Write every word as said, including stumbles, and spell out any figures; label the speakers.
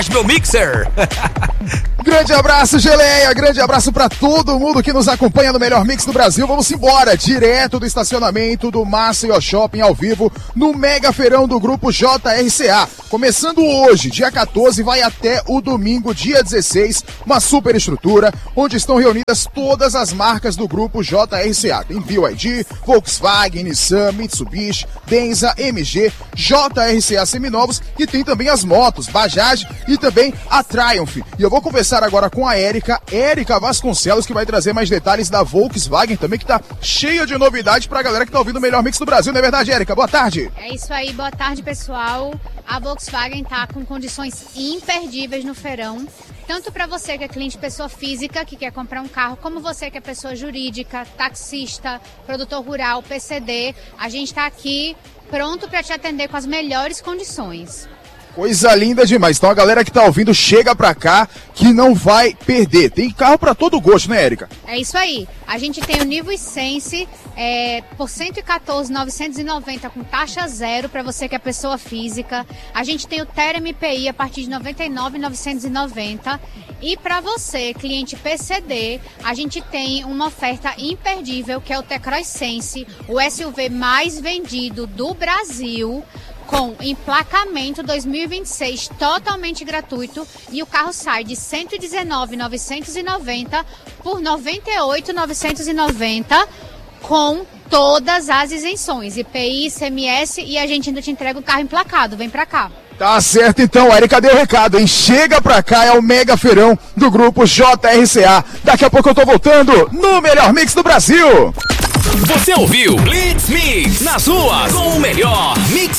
Speaker 1: meu mixer.
Speaker 2: Grande abraço, Geleia, grande abraço pra todo mundo que nos acompanha no melhor mix do Brasil. Vamos embora, direto do estacionamento do Maceió Shopping ao vivo, no mega feirão do grupo J R C A. Começando hoje, dia quatorze, vai até o domingo, dia dezesseis, uma super estrutura, onde estão reunidas todas as marcas do grupo J R C A. Tem B Y D, Volkswagen, Nissan, Mitsubishi, Denza, M G, J R C A Seminovos e tem também as motos, Bajaj e também a Triumph. E eu vou conversar agora com a Érica, Érica Vasconcelos, que vai trazer mais detalhes da Volkswagen também, que tá cheia de novidade pra galera que tá ouvindo o melhor mix do Brasil, não é verdade, Érica? Boa tarde.
Speaker 3: É isso aí, boa tarde, pessoal. A Volkswagen tá com condições imperdíveis no feirão, tanto para você que é cliente pessoa física, que quer comprar um carro, como você que é pessoa jurídica, taxista, produtor rural, P C D. A gente tá aqui pronto para te atender com as melhores condições.
Speaker 2: Coisa linda demais. Então a galera que tá ouvindo, chega pra cá que não vai perder. Tem carro pra todo gosto, né, Érica?
Speaker 3: É isso aí. A gente tem o Nivo Sense é, por cento e quatorze mil novecentos e noventa com taxa zero para você que é pessoa física. A gente tem o Terra M P I a partir de noventa e nove mil novecentos e noventa. E para você, cliente P C D, a gente tem uma oferta imperdível que é o T-Cross Sense, o S U V mais vendido do Brasil, com emplacamento dois mil e vinte e seis totalmente gratuito, e o carro sai de cento e dezenove mil novecentos e noventa por noventa e oito mil novecentos e noventa com todas as isenções, I P I, I C M S, e a gente ainda te entrega o carro emplacado. Vem pra cá.
Speaker 2: Tá certo então, Érica, deu o recado, hein? Chega pra cá, é o mega feirão do grupo J R C A. Daqui a pouco eu tô voltando no melhor mix do Brasil.
Speaker 1: Você ouviu Blitz Mix nas ruas com o melhor mix